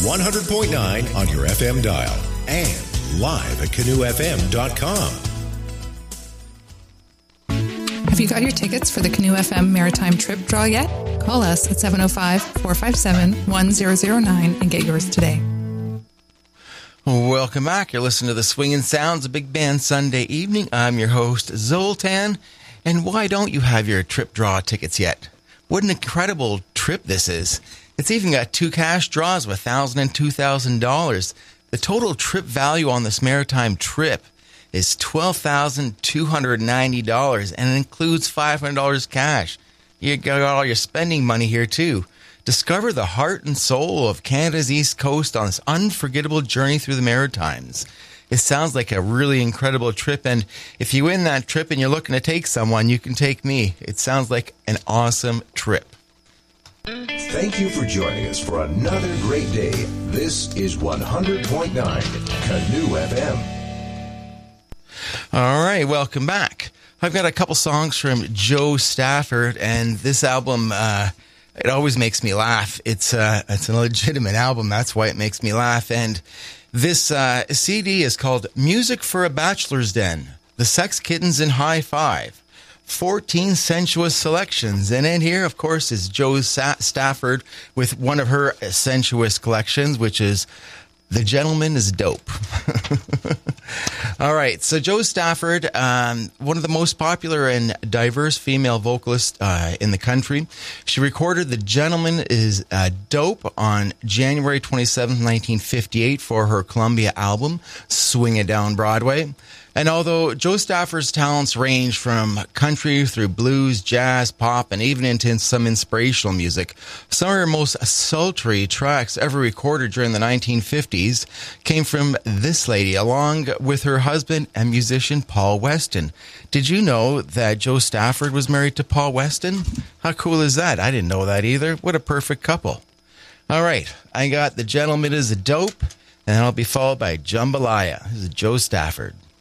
100.9 on your FM dial and live at canoefm.com. Have you got your tickets for the Canoe FM Maritime Trip Draw yet? Call us at 705-457-1009 and get yours today. Welcome back. You're listening to the Swingin' Sounds of Big Band Sunday evening. I'm your host, Zoltan. And why don't you have your trip draw tickets yet? What an incredible trip this is. It's even got 2 cash draws of $1,000 and $2,000. The total trip value on this maritime trip is $12,290, and it includes $500 cash. You got all your spending money here, too. Discover the heart and soul of Canada's East Coast on this unforgettable journey through the Maritimes. It sounds like a really incredible trip, and if you win that trip and you're looking to take someone, you can take me. It sounds like an awesome trip. Thank you for joining us for another great day. This is 100.9 Canoe FM. All right, welcome back. I've got a couple songs from Joe Stafford, and this album, it always makes me laugh. It's a legitimate album. That's why it makes me laugh. And this CD is called Music for a Bachelor's Den, The Sex Kittens in High Five, 14 sensuous selections. And in here, of course, is Joe Stafford with one of her sensuous collections, which is The Gentleman is Dope. All right, so Joe Stafford, one of the most popular and diverse female vocalists in the country. She recorded The Gentleman is Dope on January 27, 1958 for her Columbia album, Swing It Down Broadway. And although Joe Stafford's talents range from country through blues, jazz, pop, and even into some inspirational music, some of her most sultry tracks ever recorded during the 1950s came from this lady, along with her husband and musician Paul Weston. Did you know that Joe Stafford was married to Paul Weston? How cool is that? I didn't know that either. What a perfect couple. All right, I got The Gentleman is a Dope, and I'll be followed by Jambalaya. This is Joe Stafford.